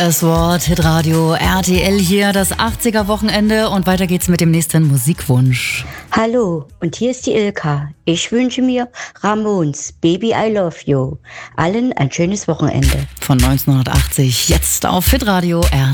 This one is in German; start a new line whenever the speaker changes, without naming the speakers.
S-Wort, Hitradio, RTL hier, das 80er-Wochenende und weiter geht's mit dem nächsten Musikwunsch.
Hallo, und hier ist die Ilka. Ich wünsche mir Ramones, Baby I Love You. Allen ein schönes Wochenende.
Von 1980, jetzt auf Hitradio RTL.